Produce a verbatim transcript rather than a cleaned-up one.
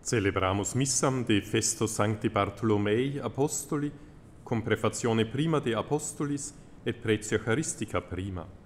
Celebramus missam de festo Sancti Bartolomei Apostoli, cum prefazione prima de Apostolis et pretio Eucharistica prima.